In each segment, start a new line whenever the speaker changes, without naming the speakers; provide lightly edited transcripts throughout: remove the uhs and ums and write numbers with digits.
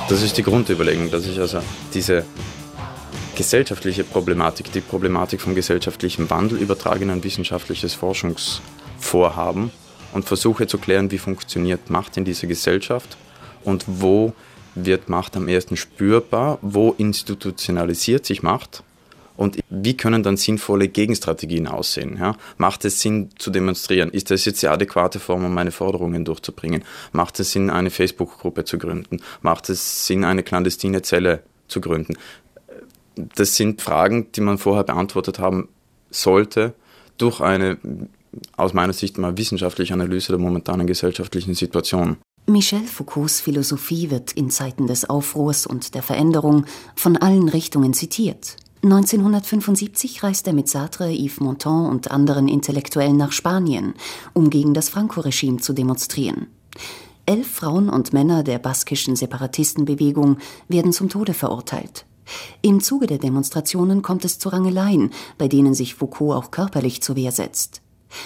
Das ist die Grundüberlegung, dass ich also diese gesellschaftliche Problematik, die Problematik vom gesellschaftlichen Wandel übertrage in ein wissenschaftliches Forschungsvorhaben und versuche zu klären, wie funktioniert Macht in dieser Gesellschaft und wo wird Macht am ersten spürbar, wo institutionalisiert sich Macht und wie können dann sinnvolle Gegenstrategien aussehen. Ja? Macht es Sinn zu demonstrieren? Ist das jetzt die adäquate Form, um meine Forderungen durchzubringen? Macht es Sinn, eine Facebook-Gruppe zu gründen? Macht es Sinn, eine clandestine Zelle zu gründen? Das sind Fragen, die man vorher beantwortet haben sollte durch eine, aus meiner Sicht mal, wissenschaftliche Analyse der momentanen gesellschaftlichen Situation.
Michel Foucaults Philosophie wird in Zeiten des Aufruhrs und der Veränderung von allen Richtungen zitiert. 1975 reist er mit Sartre, Yves Montand und anderen Intellektuellen nach Spanien, um gegen das Franco-Regime zu demonstrieren. 11 Frauen und Männer der baskischen Separatistenbewegung werden zum Tode verurteilt. Im Zuge der Demonstrationen kommt es zu Rangeleien, bei denen sich Foucault auch körperlich zur Wehr setzt.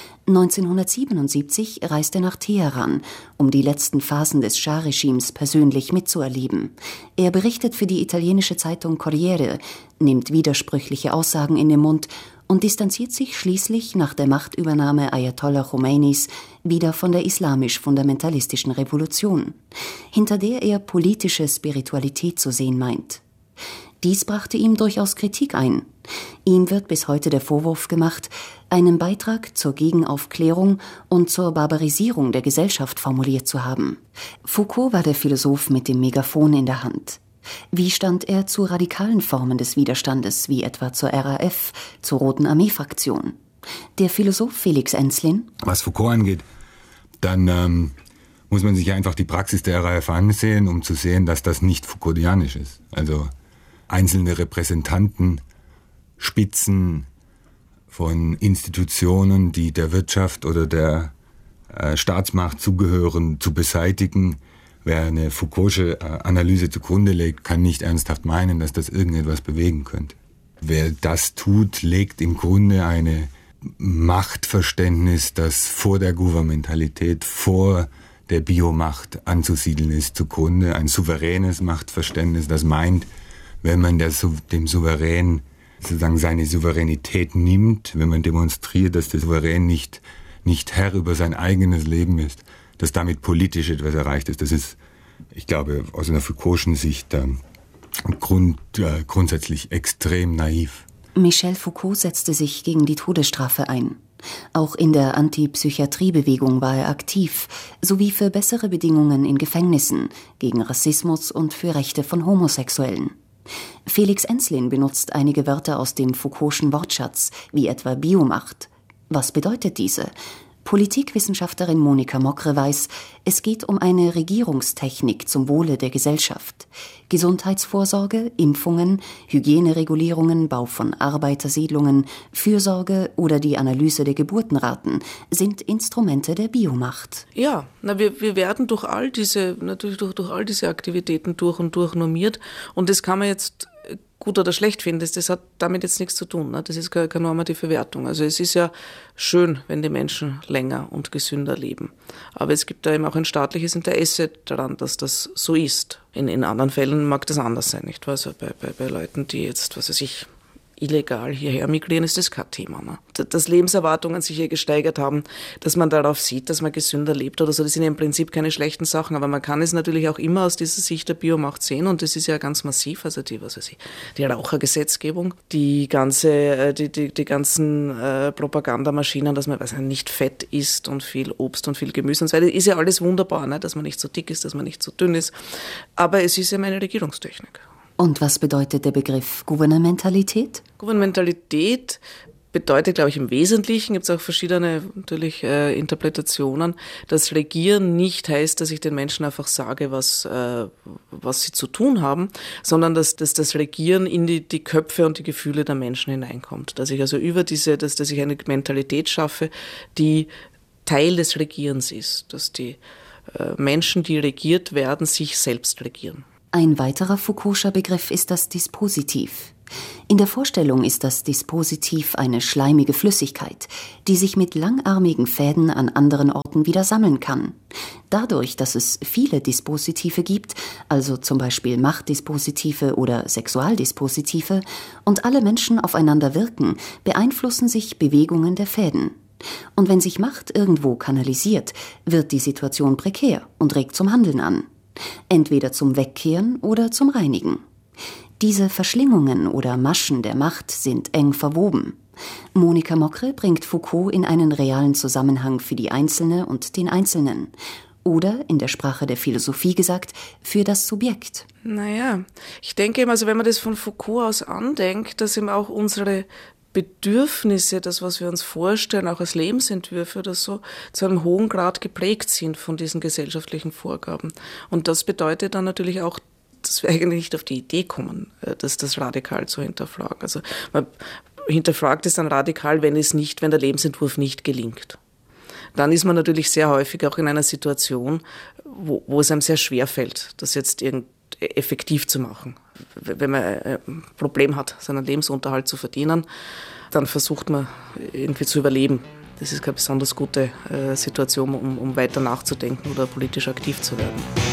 1977 reist er nach Teheran, um die letzten Phasen des Schah-Regimes persönlich mitzuerleben. Er berichtet für die italienische Zeitung Corriere, nimmt widersprüchliche Aussagen in den Mund und distanziert sich schließlich nach der Machtübernahme Ayatollah Khomeinis wieder von der islamisch-fundamentalistischen Revolution, hinter der er politische Spiritualität zu sehen meint. Dies brachte ihm durchaus Kritik ein. Ihm wird bis heute der Vorwurf gemacht, einen Beitrag zur Gegenaufklärung und zur Barbarisierung der Gesellschaft formuliert zu haben. Foucault war der Philosoph mit dem Megafon in der Hand. Wie stand er zu radikalen Formen des Widerstandes, wie etwa zur RAF, zur Roten Armee-Fraktion? Der Philosoph Felix Enslin:
Was Foucault angeht, dann muss man sich einfach die Praxis der RAF ansehen, um zu sehen, dass das nicht Foucaultianisch ist. Also einzelne Repräsentanten, Spitzen von Institutionen, die der Wirtschaft oder der Staatsmacht zugehören, zu beseitigen. Wer eine Foucaultsche Analyse zugrunde legt, kann nicht ernsthaft meinen, dass das irgendetwas bewegen könnte. Wer das tut, legt im Grunde ein Machtverständnis, das vor der Gouvernementalität, vor der Biomacht anzusiedeln ist, zugrunde. Ein souveränes Machtverständnis, das meint, wenn man dem Souverän sozusagen seine Souveränität nimmt, wenn man demonstriert, dass der Souverän nicht Herr über sein eigenes Leben ist, dass damit politisch etwas erreicht ist. Das ist, ich glaube, aus einer Foucaultschen Sicht grundsätzlich extrem naiv.
Michel Foucault setzte sich gegen die Todesstrafe ein. Auch in der Antipsychiatriebewegung war er aktiv, sowie für bessere Bedingungen in Gefängnissen, gegen Rassismus und für Rechte von Homosexuellen. Felix Enslin benutzt einige Wörter aus dem Foucaultschen Wortschatz, wie etwa Biomacht. Was bedeutet diese? Politikwissenschaftlerin Monika Mokre weiß, es geht um eine Regierungstechnik zum Wohle der Gesellschaft. Gesundheitsvorsorge, Impfungen, Hygieneregulierungen, Bau von Arbeitersiedlungen, Fürsorge oder die Analyse der Geburtenraten sind Instrumente der Biomacht.
Ja, wir werden durch all diese Aktivitäten durch und durch normiert, und das kann man jetzt gut oder schlecht finden, das hat damit jetzt nichts zu tun. Ne? Das ist keine normative Wertung. Also es ist ja schön, wenn die Menschen länger und gesünder leben. Aber es gibt da eben auch ein staatliches Interesse daran, dass das so ist. In anderen Fällen mag das anders sein, nicht wahr? Also bei Leuten, die jetzt, illegal hierher migrieren, ist das kein Thema. Ne? Dass Lebenserwartungen sich hier gesteigert haben, dass man darauf sieht, dass man gesünder lebt oder so, das sind ja im Prinzip keine schlechten Sachen, aber man kann es natürlich auch immer aus dieser Sicht der Biomacht sehen, und das ist ja ganz massiv, also die Rauchergesetzgebung, die ganzen Propagandamaschinen, dass man nicht fett isst und viel Obst und viel Gemüse und so weiter, ist ja alles wunderbar, ne? Dass man nicht so dick ist, dass man nicht so dünn ist, aber es ist ja eine Regierungstechnik.
Und was bedeutet der Begriff Gouvernementalität?
Gouvernementalität bedeutet, glaube ich, im Wesentlichen, gibt es auch verschiedene natürlich Interpretationen, dass Regieren nicht heißt, dass ich den Menschen einfach sage, was sie zu tun haben, sondern dass das Regieren in die Köpfe und die Gefühle der Menschen hineinkommt. Dass ich also dass ich eine Mentalität schaffe, die Teil des Regierens ist, dass die Menschen, die regiert werden, sich selbst regieren.
Ein weiterer Foucaultscher Begriff ist das Dispositiv. In der Vorstellung ist das Dispositiv eine schleimige Flüssigkeit, die sich mit langarmigen Fäden an anderen Orten wieder sammeln kann. Dadurch, dass es viele Dispositive gibt, also zum Beispiel Machtdispositive oder Sexualdispositive, und alle Menschen aufeinander wirken, beeinflussen sich Bewegungen der Fäden. Und wenn sich Macht irgendwo kanalisiert, wird die Situation prekär und regt zum Handeln an. Entweder zum Wegkehren oder zum Reinigen. Diese Verschlingungen oder Maschen der Macht sind eng verwoben. Monika Mokre bringt Foucault in einen realen Zusammenhang für die Einzelne und den Einzelnen. Oder, in der Sprache der Philosophie gesagt, für das Subjekt.
Naja, ich denke eben, also wenn man das von Foucault aus andenkt, dass eben auch unsere Bedürfnisse, das, was wir uns vorstellen, auch als Lebensentwürfe oder so, zu einem hohen Grad geprägt sind von diesen gesellschaftlichen Vorgaben. Und das bedeutet dann natürlich auch, dass wir eigentlich nicht auf die Idee kommen, das radikal zu hinterfragen. Also man hinterfragt es dann radikal, wenn der Lebensentwurf nicht gelingt. Dann ist man natürlich sehr häufig auch in einer Situation, wo es einem sehr schwer fällt, das jetzt effektiv zu machen. Wenn man ein Problem hat, seinen Lebensunterhalt zu verdienen, dann versucht man irgendwie zu überleben. Das ist keine besonders gute Situation, um weiter nachzudenken oder politisch aktiv zu werden.